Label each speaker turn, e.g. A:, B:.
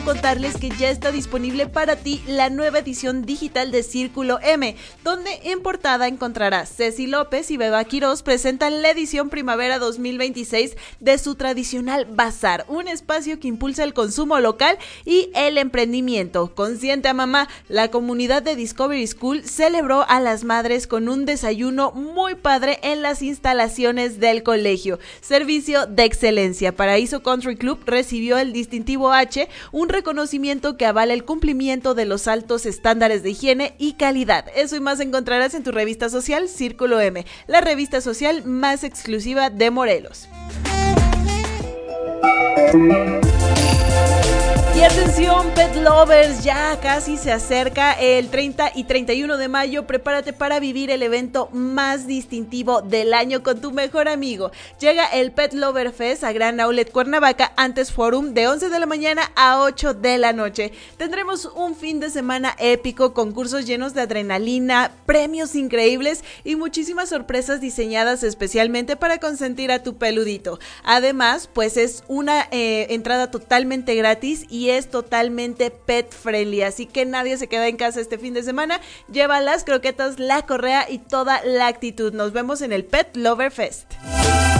A: contarles que ya está disponible para ti la nueva edición digital de Círculo M, donde en portada encontrarás Ceci López y Beba Quirós presentan la edición primavera 2026 de su tradicional bazar, un espacio que impulsa el consumo local y el emprendimiento. Consciente a mamá, la comunidad de Discovery School celebró a las madres con un desayuno muy padre en las instalaciones del colegio. Servicio de excelencia. Paraíso Country Club recibió el distintivo H, un reconocimiento que avala el cumplimiento de los altos estándares de higiene y calidad. Eso y más encontrarás en tu revista social Círculo M, la revista social más exclusiva de Morelos. Y atención, pet lovers, ya casi se acerca el 30 y 31 de mayo. Prepárate para vivir el evento más distintivo del año con tu mejor amigo. Llega el Pet Lover Fest a Gran Outlet Cuernavaca, antes Forum, de 11 de la mañana a 8 de la noche. Tendremos un fin de semana épico, concursos llenos de adrenalina, premios increíbles y muchísimas sorpresas diseñadas especialmente para consentir a tu peludito. Además, pues es una entrada totalmente gratis y es totalmente pet friendly, así que nadie se queda en casa este fin de semana. Lleva las croquetas, la correa y toda la actitud. Nos vemos en el Pet Lover Fest.